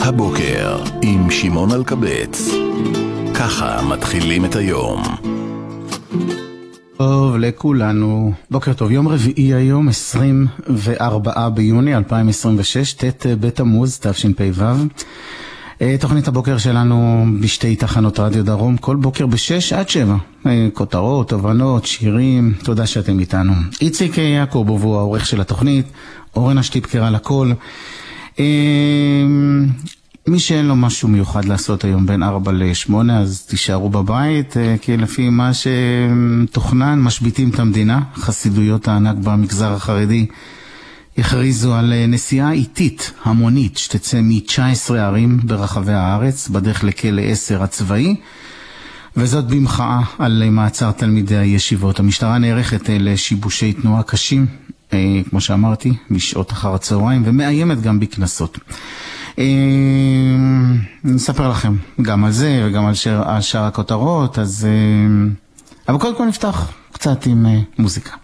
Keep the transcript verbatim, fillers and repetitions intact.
הבוקר עם שמעון אלקבץ. ככה מתחילים את היום. טוב לכולנו, בוקר טוב. יום רביעי היום, עשרים וארבעה ביוני אלפיים עשרים ושש, ת' בתמוז תשפ"ו. תוכנית הבוקר שלנו בשתי תחנות רדיו דרום, כל בוקר בשש עד שבע. כותרות, תובנות, שירים, תודה שאתם איתנו. איציק יעקב הוא העורך של התוכנית, אורן השטיפקר על הכל. מי שאין לו משהו מיוחד לעשות היום בין ארבע לשמונה, אז תישארו בבית, כי לפי מה שתוכנן, משביטים את המדינה. חסידויות הענק במגזר החרדי הכריזו על נסיעה איטית המונית שתצא מ-תשע עשרה ערים ברחבי הארץ, בדרך לכלא עשר הצבאי, וזאת במחאה על מעצר תלמידי הישיבות. המשטרה נערכת לשיבושי תנועה קשים, כמו שאמרתי, משעות אחר הצהריים, ומאיימת גם בכנסות. נספר לכם גם על זה וגם על שאר הכותרות, אז אבל קודם כל נפתח קצת עם מוזיקה.